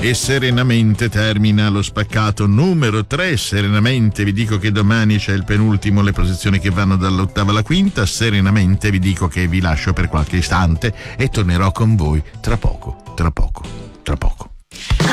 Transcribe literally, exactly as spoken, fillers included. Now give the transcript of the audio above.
E serenamente termina lo spaccato numero tre. Serenamente vi dico che domani c'è il penultimo, le posizioni che vanno dall'ottava alla quinta. Serenamente vi dico che vi lascio per qualche istante e tornerò con voi tra poco, tra poco, tra poco.